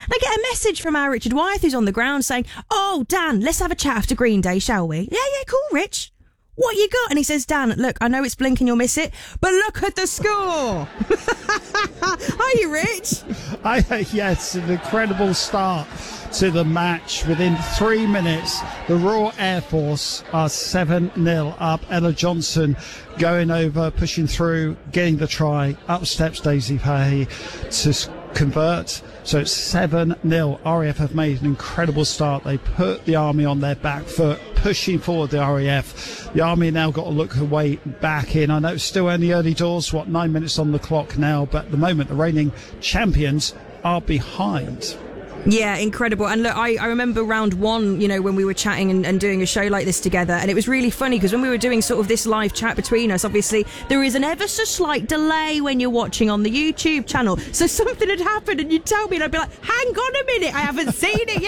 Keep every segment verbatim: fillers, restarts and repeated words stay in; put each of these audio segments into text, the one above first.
And I get a message from our Richard Wyeth, who's on the ground, saying, "Oh, Dan, let's have a chat after Green Day, shall we?" Yeah, yeah, cool, Rich. What you got? And he says, "Dan, look, I know it's blink and you'll miss it, but look at the score." Are you, Rich? I, yes, an incredible start to the match. Within three minutes, the Royal Air Force are seven nil up. Ella Johnson going over, pushing through, getting the try. Up steps Daisy Fahey to convert. So it's seven nil. R A F have made an incredible start. They put the Army on their back foot, pushing forward the R A F. The Army now got to look her way back in. I know it's still only early doors, what, nine minutes on the clock now, but at the moment the reigning champions are behind. Yeah, incredible. And look, I, I remember round one, you know, when we were chatting and, and doing a show like this together, and it was really funny because when we were doing sort of this live chat between us, obviously there is an ever so slight delay when you're watching on the YouTube channel. So something had happened and you'd tell me and I'd be like, hang on a minute, I haven't seen it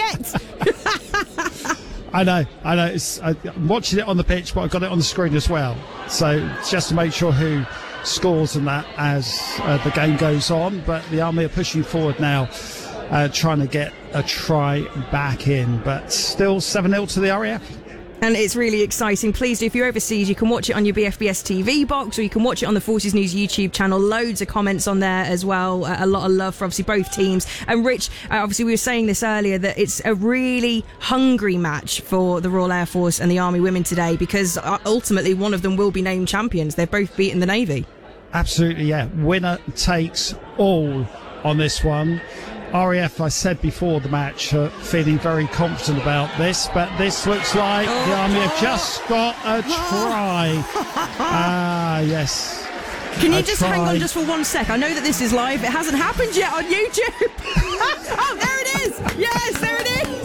yet. I know, I know. It's, I, I'm watching it on the pitch, but I've got it on the screen as well. So just to make sure who scores and that as uh, the game goes on. But the Army are pushing forward now, uh, trying to get a try back in. But still seven nil to the R A F. And it's really exciting. Please do, if you're overseas, you can watch it on your B F B S T V box, or you can watch it on the Forces News YouTube channel. Loads of comments on there as well. Uh, a lot of love for obviously both teams. And Rich, uh, obviously we were saying this earlier, that it's a really hungry match for the Royal Air Force and the Army women today, because uh, ultimately one of them will be named champions. They've both beaten the Navy. Absolutely, yeah. Winner takes all on this one. R A F, I said before the match, uh, feeling very confident about this, but this looks like oh, the Army have just got a try. Ah, yes. Can you a just try. hang on just for one sec? I know that this is live. It hasn't happened yet on YouTube. Oh, there it is. Yes, there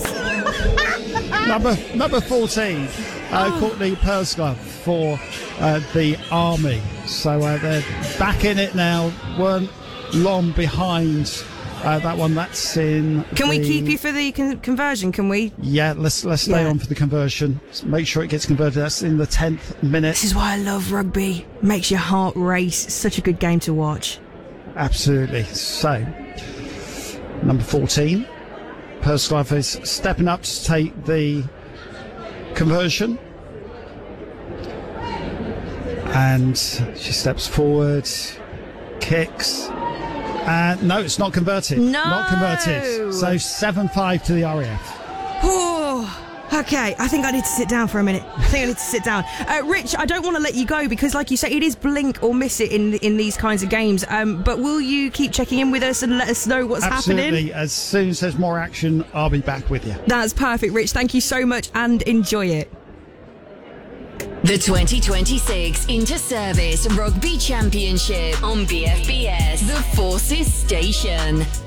it is. number number fourteen, uh, oh. Courtney Pursglove for uh, the Army. So uh, they're back in it now. Weren't long behind. Uh, that one, that's in. Can the... we keep you for the con- conversion? Can we? Yeah, let's let's stay yeah. on for the conversion. Make sure it gets converted. That's in the tenth minute. This is why I love rugby. Makes your heart race. It's such a good game to watch. Absolutely. So, number fourteen, Pursglove is stepping up to take the conversion, and she steps forward, kicks. Uh, no, it's not converted. No! Not converted. So seven five to the R A F. Oh, okay. I think I need to sit down for a minute. I think I need to sit down. Uh, Rich, I don't want to let you go because, like you say, it is blink or miss it in in these kinds of games. Um, but will you keep checking in with us and let us know what's Absolutely. happening? As soon as there's more action, I'll be back with you. That's perfect, Rich. Thank you so much and enjoy it. The twenty twenty-six Inter-Service Rugby Championship on B F B S, the Forces Station.